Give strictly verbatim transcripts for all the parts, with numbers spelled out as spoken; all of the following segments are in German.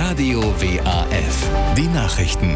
Radio W A F. Die Nachrichten.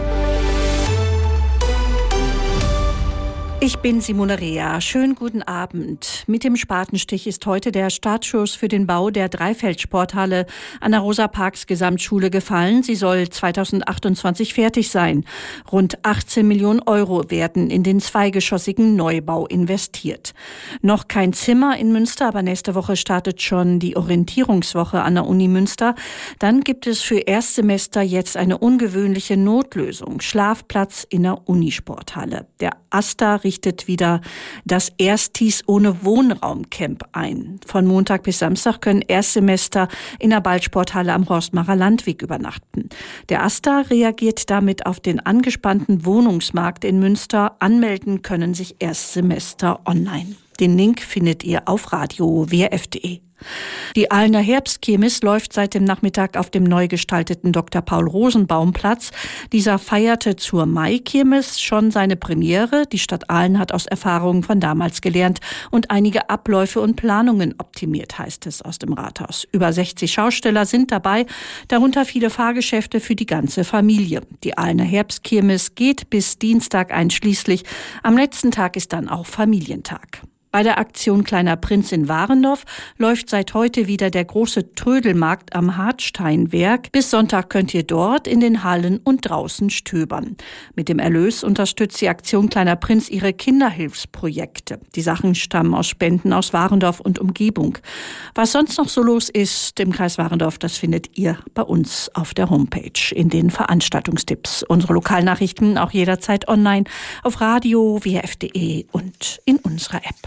Ich bin Simone Rea. Schönen guten Abend. Mit dem Spatenstich ist heute der Startschuss für den Bau der Dreifeldsporthalle an der Rosa-Parks-Gesamtschule gefallen. Sie soll zweitausendachtundzwanzig fertig sein. Rund achtzehn Millionen Euro werden in den zweigeschossigen Neubau investiert. Noch kein Zimmer in Münster, aber nächste Woche startet schon die Orientierungswoche an der Uni Münster. Dann gibt es für Erstsemester jetzt eine ungewöhnliche Notlösung. Schlafplatz in der Unisporthalle. Der AStA richtet wieder das Erstis ohne Wohnraumcamp ein. Von Montag bis Samstag können Erstsemester in der Ballsporthalle am Horstmacher Landweg übernachten. Der AStA reagiert damit auf den angespannten Wohnungsmarkt in Münster. Anmelden können sich Erstsemester online. Den Link findet ihr auf radio w f punkt de. Die Ahlener Herbstkirmes läuft seit dem Nachmittag auf dem neu gestalteten Doktor Paul Rosenbaum Platz. Dieser feierte zur Maikirmes schon seine Premiere. Die Stadt Ahlen hat aus Erfahrungen von damals gelernt und einige Abläufe und Planungen optimiert, heißt es aus dem Rathaus. Über sechzig Schausteller sind dabei, darunter viele Fahrgeschäfte für die ganze Familie. Die Ahlener Herbstkirmes geht bis Dienstag einschließlich. Am letzten Tag ist dann auch Familientag. Bei der Aktion Kleiner Prinz in Warendorf läuft seit heute wieder der große Trödelmarkt am Hartsteinwerk. Bis Sonntag könnt ihr dort in den Hallen und draußen stöbern. Mit dem Erlös unterstützt die Aktion Kleiner Prinz ihre Kinderhilfsprojekte. Die Sachen stammen aus Spenden aus Warendorf und Umgebung. Was sonst noch so los ist im Kreis Warendorf, das findet ihr bei uns auf der Homepage in den Veranstaltungstipps. Unsere Lokalnachrichten auch jederzeit online auf radio w f punkt de und in unserer App.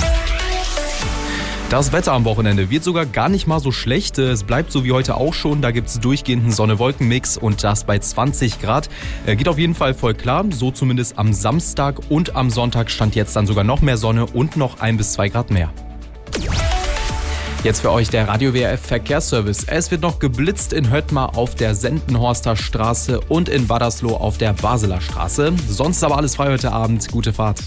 Das Wetter am Wochenende wird sogar gar nicht mal so schlecht. Es bleibt so wie heute auch schon. Da gibt es durchgehenden Sonne-Wolken-Mix und das bei zwanzig Grad. Geht auf jeden Fall voll klar. So zumindest am Samstag und am Sonntag stand jetzt dann sogar noch mehr Sonne und noch ein bis zwei Grad mehr. Jetzt für euch der Radio W A F Verkehrsservice. Es wird noch geblitzt in Höttmar auf der Sendenhorster Straße und in Wadersloh auf der Baseler Straße. Sonst aber alles frei heute Abend. Gute Fahrt.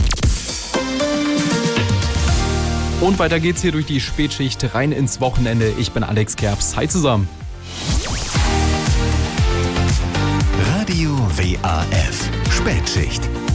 Und weiter geht's hier durch die Spätschicht rein ins Wochenende. Ich bin Alex Kerbs. Hi zusammen. Radio W A F Spätschicht.